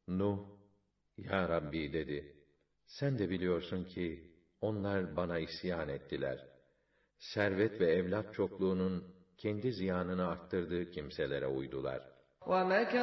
Nuh, Ya Rabbi dedi, sen de biliyorsun ki, onlar bana isyan ettiler. Servet ve evlat çokluğunun kendi ziyanını arttırdığı kimselere uydular.